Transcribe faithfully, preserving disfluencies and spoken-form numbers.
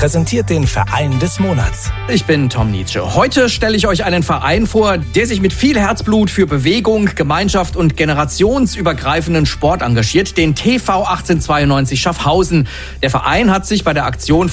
präsentiert den Verein des Monats. Ich bin Tom Nietzsche. Heute stelle ich euch einen Verein vor, der sich mit viel Herzblut für Bewegung, Gemeinschaft und generationsübergreifenden Sport engagiert, den T V achtzehnhundertzweiundneunzig Schaffhausen. Der Verein hat sich bei der Aktion